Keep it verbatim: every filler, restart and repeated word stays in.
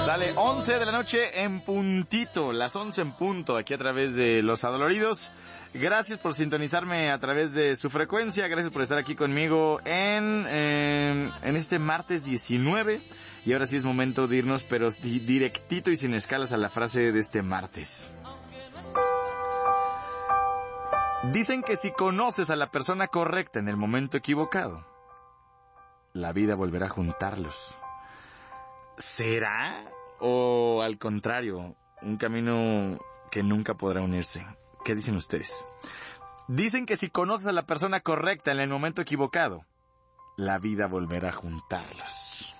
Sale once de la noche en puntito, las once en punto, aquí a través de Los Adoloridos. Gracias por sintonizarme a través de su frecuencia, gracias por estar aquí conmigo en, en, en este martes diecinueve. Y ahora sí es momento de irnos, pero directito y sin escalas a la frase de este martes. Dicen que si conoces a la persona correcta en el momento equivocado, la vida volverá a juntarlos. ¿Será? ¿O al contrario, un camino que nunca podrá unirse? ¿Qué dicen ustedes? Dicen que si conoces a la persona correcta en el momento equivocado, la vida volverá a juntarlos.